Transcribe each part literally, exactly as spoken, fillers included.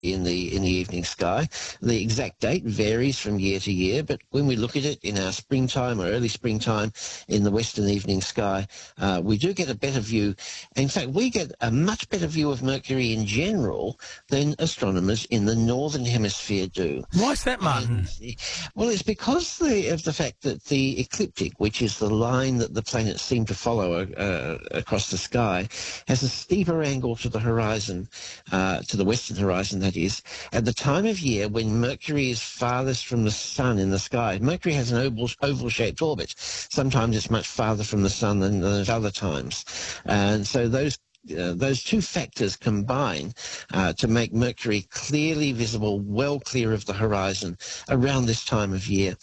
in the in the evening sky. The exact date varies from year to year, but when we look at it in our springtime or early springtime in the western evening sky, uh, we do get a better view. In fact, we get a much better view of Mercury in general than astronomers in the northern hemisphere do. Why is that, Martin? And, well, it's because the, of the fact that the ecliptic, which is the line that the planets seem to follow uh, across the sky, has a steeper angle to the horizon, uh, to the western horizon, that is, at the time of year when Mercury is farthest from the sun in the sky. Mercury has an oval, oval-shaped orbit. Sometimes it's much farther from the sun than, than at other times. And so those Uh, those two factors combine uh, to make Mercury clearly visible, well clear of the horizon around this time of year.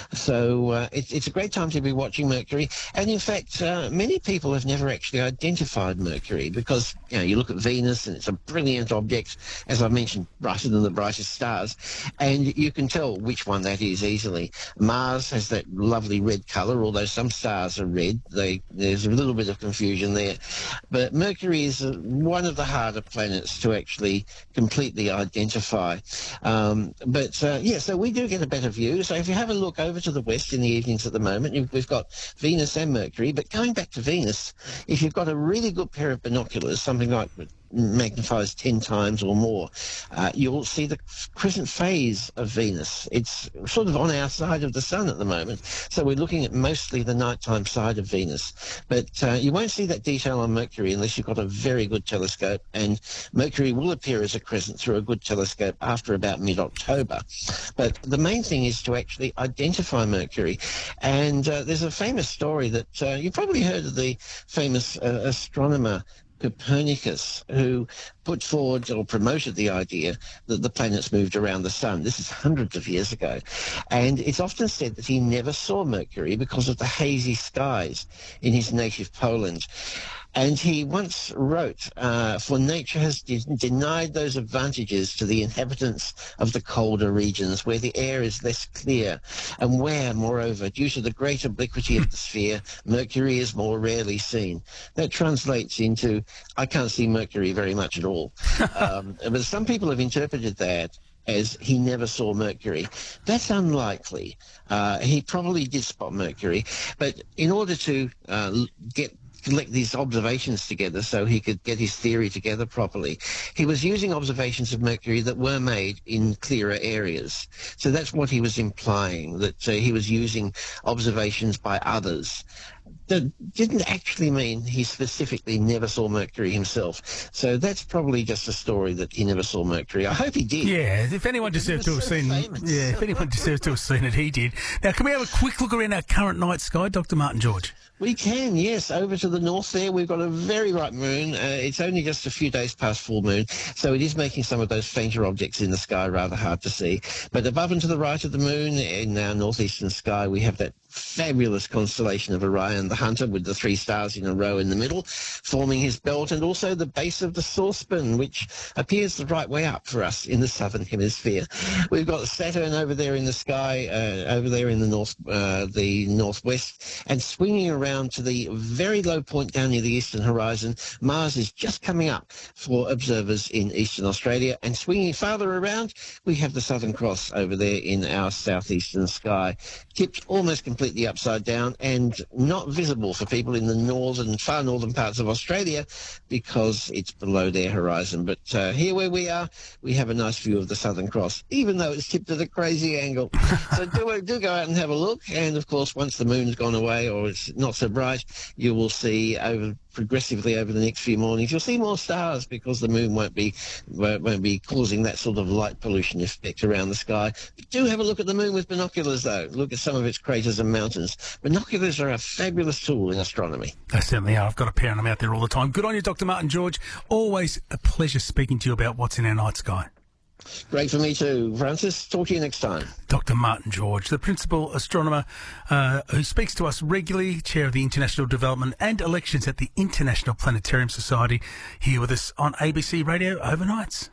So uh, it, it's a great time to be watching Mercury. And in fact, uh, many people have never actually identified Mercury because, you know, you look at Venus and it's a brilliant object, as I mentioned, brighter than the brightest stars. And you can tell which one that is easily. Mars has that lovely red colour, although some stars are red. They, there's a little bit of confusion there. But Mercury is one of the harder planets to actually completely identify. Um, but, uh, yeah, so we do get a better view. So if you have a look over to the west in the evenings at the moment, we've got Venus and Mercury. But going back to Venus, if you've got a really good pair of binoculars, something like magnifies ten times or more, uh, you'll see the crescent phase of Venus. It's sort of on our side of the sun at the moment, so we're looking at mostly the nighttime side of Venus. But uh, you won't see that detail on Mercury unless you've got a very good telescope, and Mercury will appear as a crescent through a good telescope after about mid-October. But the main thing is to actually identify Mercury, and uh, there's a famous story that uh, you've probably heard of, the famous uh, astronomer Copernicus, who put forward or promoted the idea that the planets moved around the sun. This is hundreds of years ago. And it's often said that he never saw Mercury because of the hazy skies in his native Poland. And he once wrote, uh, for nature has de- denied those advantages to the inhabitants of the colder regions where the air is less clear and where, moreover, due to the great obliquity of the sphere, Mercury is more rarely seen. That translates into, I can't see Mercury very much at all. um, but some people have interpreted that as he never saw Mercury. That's unlikely. Uh, he probably did spot Mercury, but in order to uh, get collect these observations together so he could get his theory together properly, he was using observations of Mercury that were made in clearer areas. So that's what he was implying, that uh, he was using observations by others. That didn't actually mean he specifically never saw Mercury himself. So that's probably just a story that he never saw Mercury. I hope he did. Yeah, if anyone deserves to have so seen famous. yeah, if anyone deserves to have seen it, he did. Now, can we have a quick look around our current night sky, Doctor Martin George? We can, yes. Over to the north there, we've got a very bright moon. Uh, it's only just a few days past full moon, so it is making some of those fainter objects in the sky rather hard to see. But above and to the right of the moon, in our northeastern sky, we have that fabulous constellation of Orion, the Hunter, with the three stars in a row in the middle, forming his belt, and also the base of the saucepan, which appears the right way up for us in the southern hemisphere. We've got Saturn over there in the sky, uh, over there in the north, uh, the northwest, and swinging around to the very low point down near the eastern horizon. Mars is just coming up for observers in eastern Australia, and swinging farther around, we have the Southern Cross over there in our southeastern sky, tipped almost completely upside down and not visible for people in the northern, far northern parts of Australia because it's below their horizon. But uh, here where we are, we have a nice view of the Southern Cross, even though it's tipped at a crazy angle. So do, do go out and have a look. And, of course, once the moon's gone away or it's not so bright, you will see over progressively over the next few mornings, you'll see more stars because the moon won't be won't be causing that sort of light pollution effect around the sky. But do have a look at the moon with binoculars, though. Look at some of its craters and mountains. Binoculars are a fabulous tool in astronomy. They certainly are. I've got a pair of them out there all the time. Good on you, Doctor Martin George. Always a pleasure speaking to you about what's in our night sky. Great for me too, Francis. Talk to you next time. Doctor Martin George, the principal astronomer uh, who speaks to us regularly, chair of the International Development and Elections at the International Planetarium Society, here with us on A B C Radio Overnights.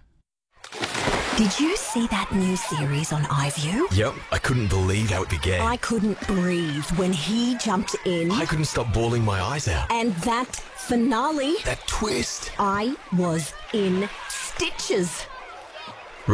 Did you see that new series on iView? Yep, I couldn't believe how it began. I couldn't breathe when he jumped in. I couldn't stop bawling my eyes out. And that finale. That twist. I was in stitches.